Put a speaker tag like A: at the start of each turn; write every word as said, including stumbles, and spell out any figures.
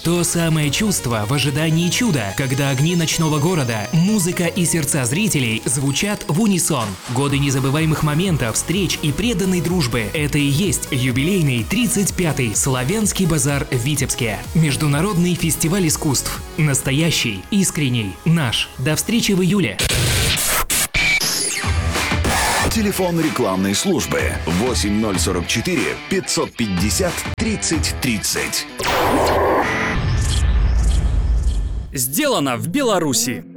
A: То самое чувство в ожидании чуда, когда огни ночного города, музыка и сердца зрителей звучат в унисон. Годы незабываемых моментов, встреч и преданной дружбы – это и есть юбилейный тридцать пятый Славянский базар в Витебске. Международный фестиваль искусств. Настоящий, искренний, наш. До встречи в июле.
B: Телефон рекламной службы восемь ноль сорок четыре пятьсот пятьдесят тридцать тридцать.
C: Сделано в Беларуси.